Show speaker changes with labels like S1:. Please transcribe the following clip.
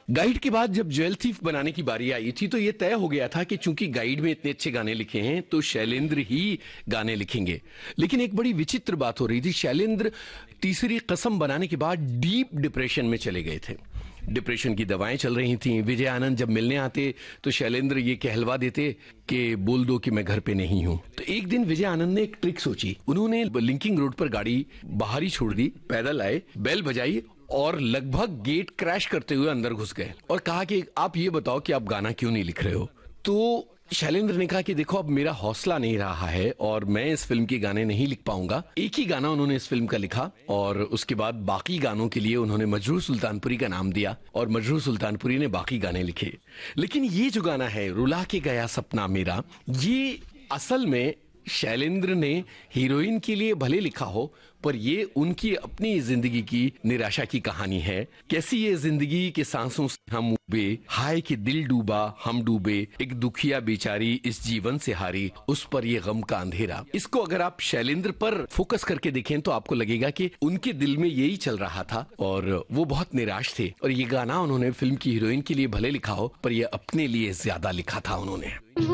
S1: Guide के बाद जब ज्वेल थीफ बनाने की बारी आई थी तो ये तय हो गया था कि चूंकि गाइड में इतने अच्छे गाने लिखे हैं तो शैलेंद्र ही गाने लिखेंगे। लेकिन एक बड़ी विचित्र बात हो रही थी, शैलेंद्र तीसरी कसम बनाने के बाद डीप डिप्रेशन में चले गए थे। डिप्रेशन की दवाएं चल रही थीं। विजय आनंद जब मिलने आते तो शैलेंद्र ये कहलवा देते कि बोल दो कि मैं घर पे नहीं हूं। तो एक दिन विजय आनंद ने एक ट्रिक सोची। उन्होंने लिंकिंग रोड पर गाड़ी बाहर ही छोड़ दी, पैदल आए, बेल बजाई और लगभग गेट क्रैश करते हुए अंदर घुस गए और कहा कि आप ये बताओ कि आप गाना क्यों नहीं लिख रहे हो। तो शैलेंद्र ने कहा कि देखो अब मेरा हौसला नहीं रहा है और मैं इस फिल्म के गाने नहीं लिख पाऊंगा। एक ही गाना उन्होंने इस फिल्म का लिखा और उसके बाद बाकी गानों के लिए उन्होंने मजरूह सुल्तानपुरी का नाम दिया और मजरूह सुल्तानपुरी ने बाकी गाने लिखे। लेकिन ये जो गाना है रुला के गया सपना मेरा, ये असल में शैलेंद्र ने हीरोइन के लिए भले लिखा हो पर ये उनकी अपनी जिंदगी की निराशा की कहानी है। कैसी ये जिंदगी के सांसों से हम डूबे, हाय कि दिल डूबा हम डूबे, एक दुखिया बेचारी इस जीवन से हारी, उस पर ये गम का अंधेरा। इसको अगर आप शैलेंद्र पर फोकस करके देखें तो आपको लगेगा कि उनके दिल में यही चल रहा था और वो बहुत निराश थे। और ये गाना उन्होंने फिल्म की हीरोइन के लिए भले लिखा हो पर ये अपने लिए ज्यादा लिखा था उन्होंने।